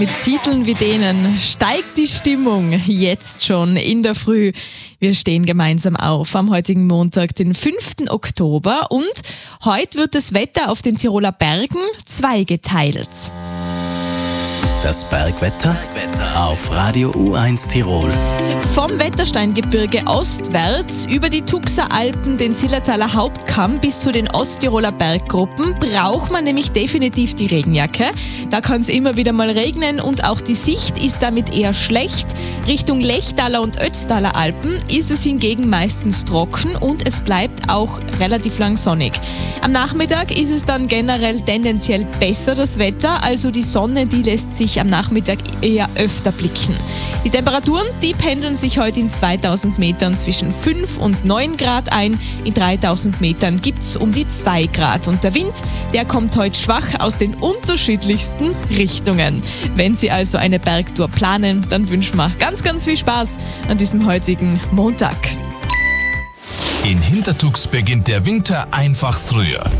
mit Titeln wie denen steigt die Stimmung jetzt schon in der Früh. Wir stehen gemeinsam auf am heutigen Montag, den 5. Oktober, und heute wird das Wetter auf den Tiroler Bergen zweigeteilt. Das Bergwetter auf Radio U1 Tirol. Vom Wettersteingebirge ostwärts über die Tuxer Alpen, den Zillertaler Hauptkamm bis zu den Osttiroler Berggruppen braucht man nämlich definitiv die Regenjacke. Da kann es immer wieder mal regnen und auch die Sicht ist damit eher schlecht. Richtung Lechtaler und Ötztaler Alpen ist es hingegen meistens trocken und es bleibt auch relativ lang sonnig. Am Nachmittag ist es dann generell tendenziell besser, das Wetter, also die Sonne, die lässt sich am Nachmittag eher öfter blicken. Die Temperaturen, die pendeln sich heute in 2000 Metern zwischen 5 und 9 Grad ein. In 3000 Metern gibt es um die 2 Grad. Und der Wind, der kommt heute schwach aus den unterschiedlichsten Richtungen. Wenn Sie also eine Bergtour planen, dann wünschen wir ganz, ganz viel Spaß an diesem heutigen Montag. In Hintertux beginnt der Winter einfach früher.